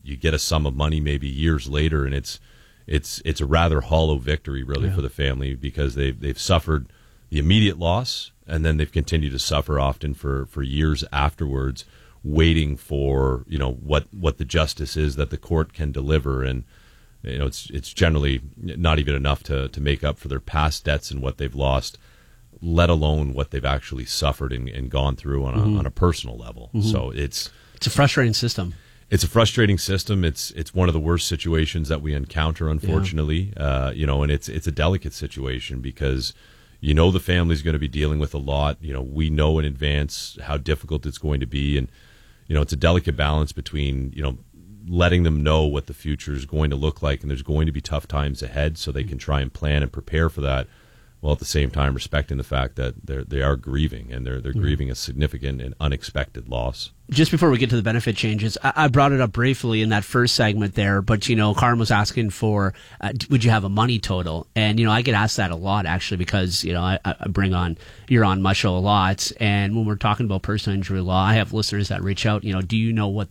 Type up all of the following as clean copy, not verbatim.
you get a sum of money maybe years later, and it's a rather hollow victory really for the family, because they've suffered the immediate loss, and then they've continued to suffer often for years afterwards, waiting for what the justice is that the court can deliver. And it's generally not even enough to make up for their past debts and what they've lost, let alone what they've actually suffered and gone through on a personal level. So it's a frustrating system. It's a frustrating system. It's one of the worst situations that we encounter, unfortunately. And it's a delicate situation, because the family's going to be dealing with a lot. We know in advance how difficult it's going to be, and it's a delicate balance between letting them know what the future is going to look like, and there's going to be tough times ahead, so they can try and plan and prepare for that, while at the same time respecting the fact that they are grieving, and they're grieving a significant and unexpected loss. Just before we get to the benefit changes, I brought it up briefly in that first segment there, but, Carm was asking for, would you have a money total? And, I get asked that a lot, actually, because, I bring on Yaron Musho a lot. And when we're talking about personal injury law, I have listeners that reach out, do you know what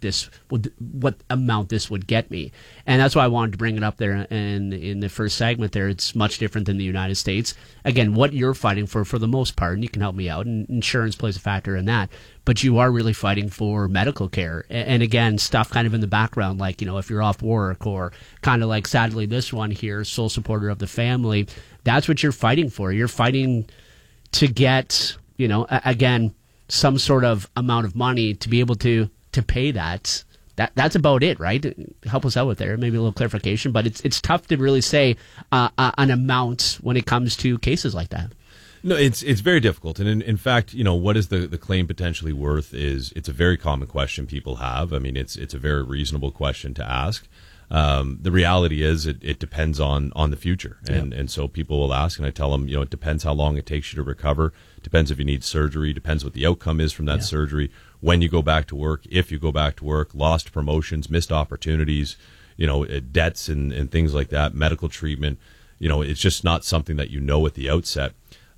amount this would get me? And that's why I wanted to bring it up there in the first segment there. It's much different than the United States. Again, what you're fighting for the most part, and you can help me out, and insurance plays a factor in that. But you are really fighting for medical care. And again, stuff kind of in the background, like, if you're off work, or kind of like, sadly, this one here, sole supporter of the family, that's what you're fighting for. You're fighting to get, again, some sort of amount of money to be able to pay that. That's about it, right? Help us out with there. Maybe a little clarification, but it's tough to really say an amount when it comes to cases like that. No, it's very difficult. And in fact, what is the claim potentially worth it's a very common question people have. I mean, it's a very reasonable question to ask. The reality is it depends on the future. And so people will ask, and I tell them, it depends how long it takes you to recover. Depends if you need surgery. Depends what the outcome is from that surgery. When you go back to work, if you go back to work, lost promotions, missed opportunities, debts and things like that, medical treatment. It's just not something that at the outset.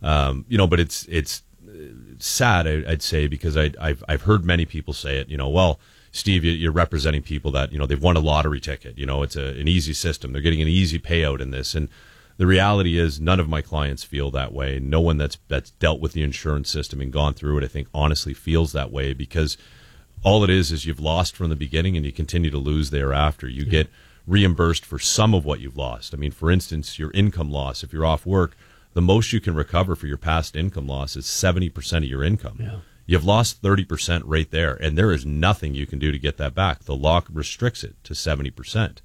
But it's sad, I'd say, because I've heard many people say it, well, Steve, you're representing people that, they've won a lottery ticket, it's an easy system. They're getting an easy payout in this. And the reality is none of my clients feel that way. No one that's dealt with the insurance system and gone through it, I think, honestly feels that way, because all it is you've lost from the beginning, and you continue to lose thereafter. You get reimbursed for some of what you've lost. I mean, for instance, your income loss, if you're off work, the most you can recover for your past income loss is 70% of your income. Yeah. You've lost 30% right there, and there is nothing you can do to get that back. The law restricts it to 70%.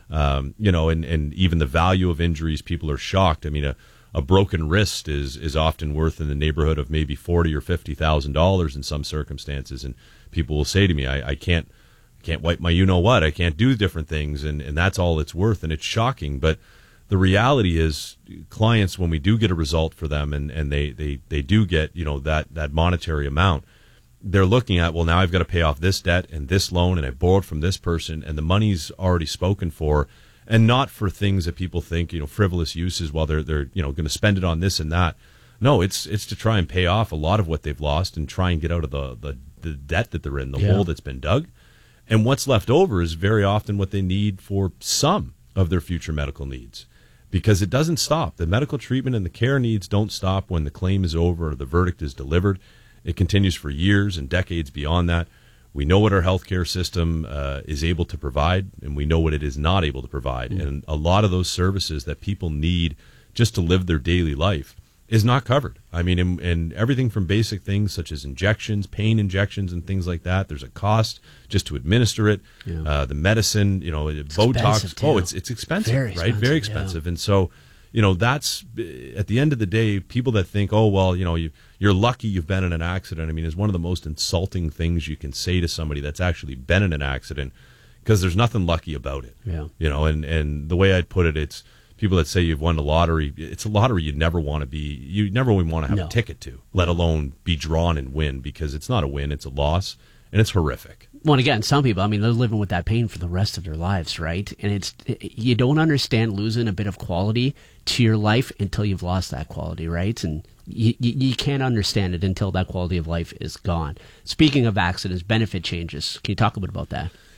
And even the value of injuries, people are shocked. I mean, a broken wrist is often worth in the neighborhood of maybe $40,000 or $50,000 in some circumstances, and people will say to me, I can't wipe my I can't do different things, and that's all it's worth, and it's shocking. But the reality is, clients, when we do get a result for them, and they do get that monetary amount, they're looking at, well, now I've got to pay off this debt and this loan, and I borrowed from this person, and the money's already spoken for, and not for things that people think frivolous uses while they're going to spend it on this and that. No, it's to try and pay off a lot of what they've lost and try and get out of the debt that they're in, the hole that's been dug. And what's left over is very often what they need for some of their future medical needs. Because it doesn't stop. The medical treatment and the care needs don't stop when the claim is over or the verdict is delivered. It continues for years and decades beyond that. We know what our healthcare system is able to provide, and we know what it is not able to provide. Mm. And a lot of those services that people need just to live their daily life is not covered. I mean, and everything from basic things such as injections, pain injections, and things like that. There's a cost just to administer it. Yeah. The medicine, Botox. Oh, it's expensive, right? Very expensive. Yeah. And so, that's at the end of the day, people that think, oh, well, you're lucky you've been in an accident. I mean, is one of the most insulting things you can say to somebody that's actually been in an accident, because there's nothing lucky about it. Yeah. And the way I'd put it, it's people that say you've won the lottery. It's a lottery you never want to have a ticket to, let alone be drawn and win, because it's not a win, it's a loss, and it's horrific. Well, and again, some people, they're living with that pain for the rest of their lives, right? And you don't understand losing a bit of quality to your life until you've lost that quality, right? And you can't understand it until that quality of life is gone. Speaking of accidents, benefit changes. Can you talk a bit about that?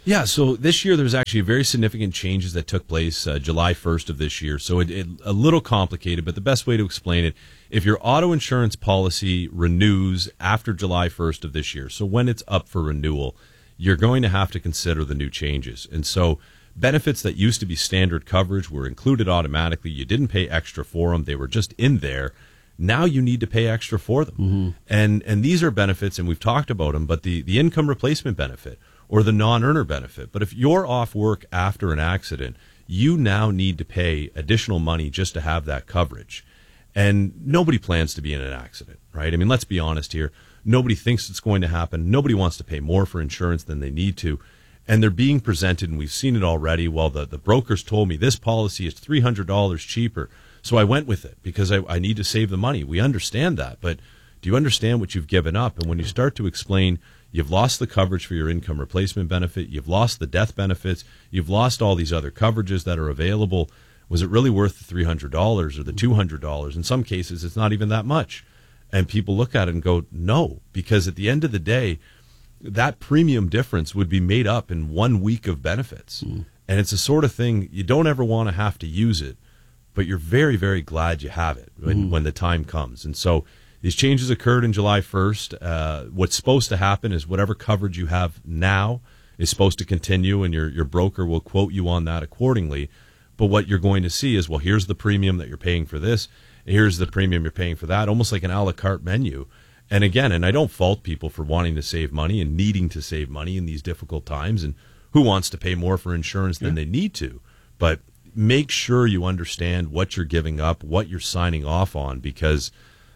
Yeah, so this year there's actually very significant changes that took place July 1st of this year. So it a little complicated, but the best way to explain it, if your auto insurance policy renews after July 1st of this year, so when it's up for renewal, you're going to have to consider the new changes. And so benefits that used to be standard coverage were included automatically. You didn't pay extra for them. They were just in there. Now you need to pay extra for them. Mm-hmm. And these are benefits, and we've talked about them, but the income replacement benefit or the non-earner benefit. But if you're off work after an accident, you now need to pay additional money just to have that coverage. And nobody plans to be in an accident, right? I mean, let's be honest here. Nobody thinks it's going to happen. Nobody wants to pay more for insurance than they need to. And they're being presented, and we've seen it already. Well, the brokers told me this policy is $300 cheaper. So I went with it because I need to save the money. We understand that. But do you understand what you've given up? And when you start to explain you've lost the coverage for your income replacement benefit, you've lost the death benefits, you've lost all these other coverages that are available, was it really worth the $300 or the $200? In some cases, it's not even that much. And people look at it and go, no, because at the end of the day, that premium difference would be made up in 1 week of benefits. Mm. And it's the sort of thing you don't ever want to have to use it, but you're very, very glad you have it when the time comes. And so these changes occurred in July 1st. What's supposed to happen is whatever coverage you have now is supposed to continue, and your broker will quote you on that accordingly. But what you're going to see is, well, here's the premium that you're paying for this, here's the premium you're paying for that, almost like an a la carte menu. And again, and I don't fault people for wanting to save money and needing to save money in these difficult times, and who wants to pay more for insurance than they need to. But make sure you understand what you're giving up, what you're signing off on, because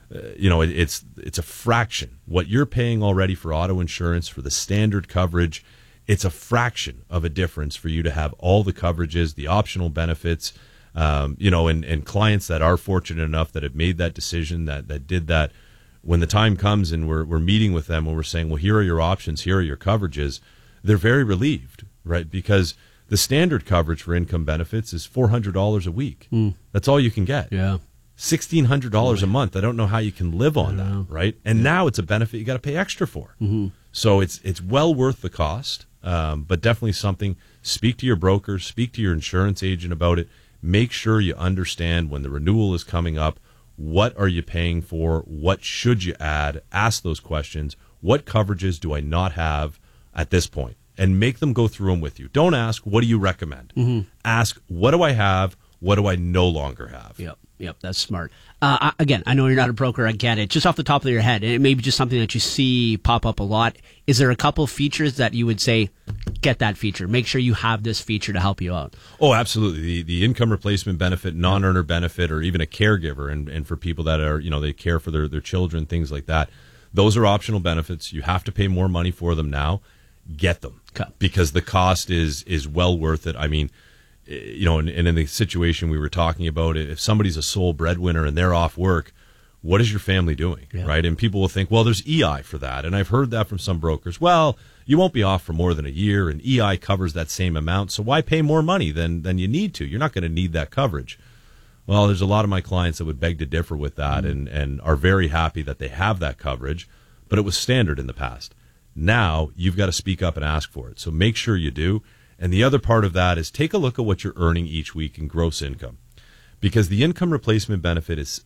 it's a fraction. What you're paying already for auto insurance, for the standard coverage, it's a fraction of a difference for you to have all the coverages, the optional benefits, and clients that are fortunate enough that have made that decision, that did that. When the time comes and we're meeting with them and we're saying, well, here are your options, here are your coverages, they're very relieved, right? Because the standard coverage for income benefits is $400 a week. Mm. That's all you can get. Yeah. $1,600 a month. I don't know how you can live on that, right? And now it's a benefit you got to pay extra for. Mm-hmm. So it's well worth the cost, but definitely something. Speak to your broker, speak to your insurance agent about it. Make sure you understand when the renewal is coming up. What are you paying for? What should you add? Ask those questions. What coverages do I not have at this point? And make them go through them with you. Don't ask, what do you recommend? Mm-hmm. Ask, what do I have? What do I no longer have? Yep, that's smart. Again, I know you're not a broker. I get it. Just off the top of your head, and it may be just something that you see pop up a lot. Is there a couple features that you would say, get that feature? Make sure you have this feature to help you out. Oh, absolutely. The income replacement benefit, non-earner benefit, or even a caregiver, and for people that are, they care for their children, things like that. Those are optional benefits. You have to pay more money for them now. Get them. Okay. Because the cost is well worth it. I mean, and in the situation we were talking about, if somebody's a sole breadwinner and they're off work, what is your family doing, right? And people will think, well, there's EI for that. And I've heard that from some brokers. Well, you won't be off for more than a year, and EI covers that same amount, so why pay more money than you need to? You're not going to need that coverage. Well, there's a lot of my clients that would beg to differ with that and are very happy that they have that coverage, but it was standard in the past. Now, you've got to speak up and ask for it, so make sure you do. And the other part of that is take a look at what you're earning each week in gross income, because the income replacement benefit is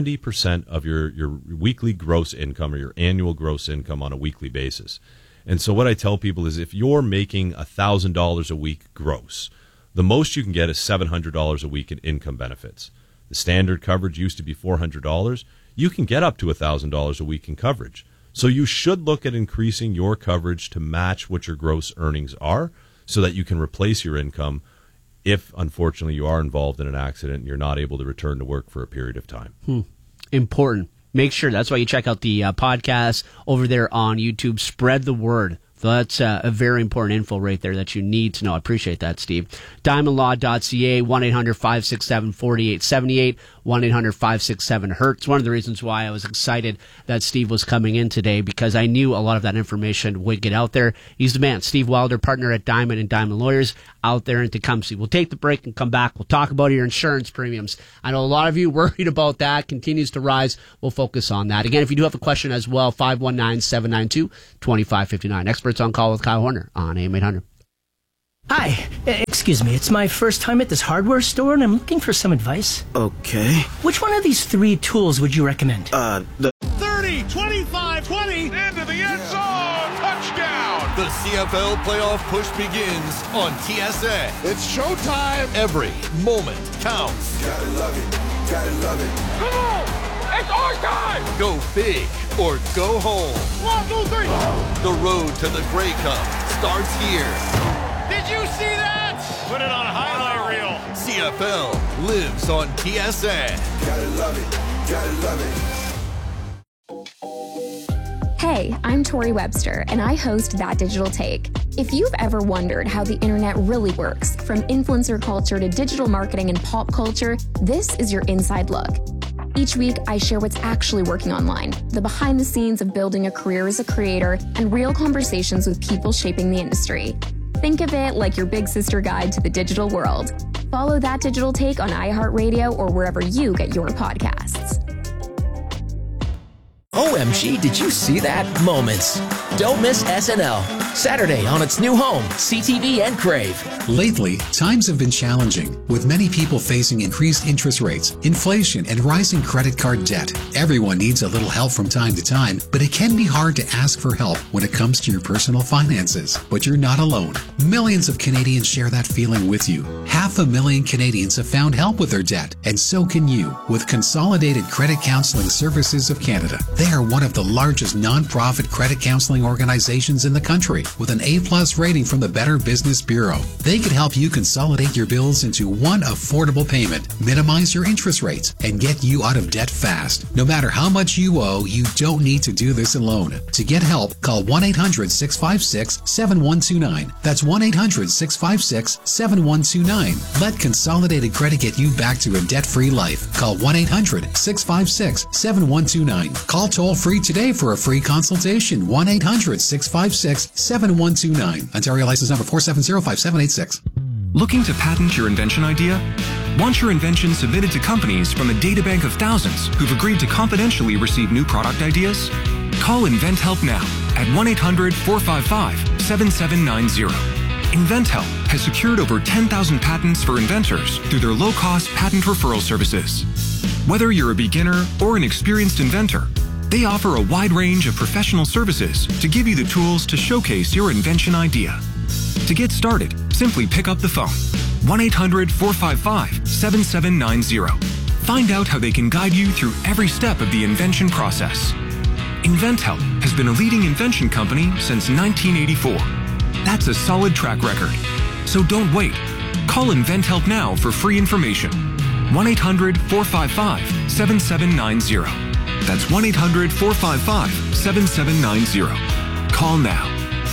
70% of your weekly gross income or your annual gross income on a weekly basis. And so what I tell people is if you're making $1,000 a week gross, the most you can get is $700 a week in income benefits. The standard coverage used to be $400. You can get up to $1,000 a week in coverage. So you should look at increasing your coverage to match what your gross earnings are, so that you can replace your income if, unfortunately, you are involved in an accident and you're not able to return to work for a period of time. Important. Make sure. That's why you check out the podcast over there on YouTube. Spread the word. So that's a very important info right there that you need to know. I appreciate that, Steve. DiamondLaw.ca, 1-800-567-4878, 1-800-567-HURTS. One of the reasons why I was excited that Steve was coming in today, because I knew a lot of that information would get out there. He's the man. Steve Wilder, partner at Diamond and Diamond Lawyers out there in Tecumseh. We'll take the break and come back. We'll talk about your insurance premiums. I know a lot of you worried about that. Continues to rise. We'll focus on that. Again, if you do have a question as well, 519-792-2559. Experts on Call with Kyle Horner on AM 800. Hi, excuse me, it's my first time at this hardware store and I'm looking for some advice. Okay. Which one of these 3 tools would you recommend? The 30, 25, 20, into the end zone, touchdown! The CFL playoff push begins on TSN. It's showtime! Every moment counts. Gotta love it, gotta love it. Come on! It's our time! Go big or go home. 1, 2, 3! The road to the Grey Cup starts here. Did you see that? Put it on a highlight reel. CFL lives on TSN. Gotta love it, gotta love it. Hey, I'm Tori Webster, and I host That Digital Take. If you've ever wondered how the internet really works, from influencer culture to digital marketing and pop culture, this is your inside look. Each week, I share what's actually working online, the behind the scenes of building a career as a creator, and real conversations with people shaping the industry. Think of it like your big sister guide to the digital world. Follow That Digital Take on iHeartRadio or wherever you get your podcasts. OMG, did you see that? Moments. Don't miss SNL. Saturday on its new home, CTV and Crave. Lately, times have been challenging, with many people facing increased interest rates, inflation, and rising credit card debt. Everyone needs a little help from time to time, but it can be hard to ask for help when it comes to your personal finances. But you're not alone. Millions of Canadians share that feeling with you. 500,000 Canadians have found help with their debt, and so can you with Consolidated Credit Counseling Services of Canada. They are one of the largest non-profit credit counseling organizations in the country, with an A+ rating from the Better Business Bureau. They could help you consolidate your bills into one affordable payment, minimize your interest rates, and get you out of debt fast. No matter how much you owe, you don't need to do this alone. To get help, call 1-800-656-7129. That's 1-800-656-7129. Let Consolidated Credit get you back to a debt-free life. Call 1-800-656-7129. Call toll-free today for a free consultation. 1-800-656-7129. Ontario license number 4705786. Looking to patent your invention idea? Want your invention submitted to companies from a databank of thousands who've agreed to confidentially receive new product ideas? Call InventHelp now at 1-800-455-7790. InventHelp has secured over 10,000 patents for inventors through their low-cost patent referral services. Whether you're a beginner or an experienced inventor, they offer a wide range of professional services to give you the tools to showcase your invention idea. To get started, simply pick up the phone. 1-800-455-7790. Find out how they can guide you through every step of the invention process. InventHelp has been a leading invention company since 1984. That's a solid track record. So don't wait. Call InventHelp now for free information. 1-800-455-7790. That's 1-800-455-7790. Call now.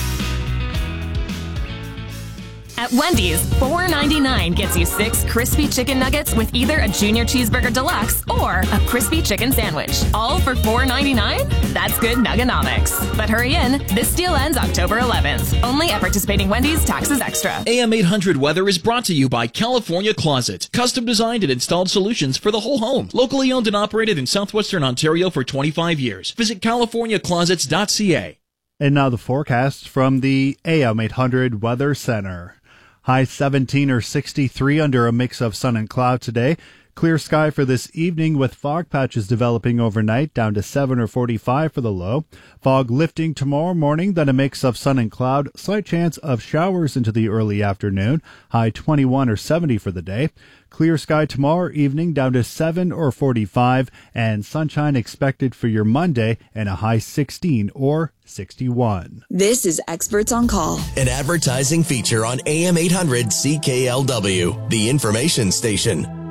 At Wendy's, $4.99 gets you 6 crispy chicken nuggets with either a Junior Cheeseburger Deluxe or a crispy chicken sandwich. All for $4.99? That's good nuggonomics. But hurry in. This deal ends October 11th. Only at participating Wendy's, taxes extra. AM 800 Weather is brought to you by California Closet. Custom designed and installed solutions for the whole home. Locally owned and operated in southwestern Ontario for 25 years. Visit CaliforniaClosets.ca. And now the forecast from the AM 800 Weather Center. High 17 or 63 under a mix of sun and cloud today. Clear sky for this evening with fog patches developing overnight, down to 7 or 45 for the low. Fog lifting tomorrow morning, then a mix of sun and cloud. Slight chance of showers into the early afternoon. High 21 or 70 for the day. Clear sky tomorrow evening, down to 7 or 45, and sunshine expected for your Monday, and a high 16 or 61. This is Experts on Call, an advertising feature on AM 800 CKLW, the information station.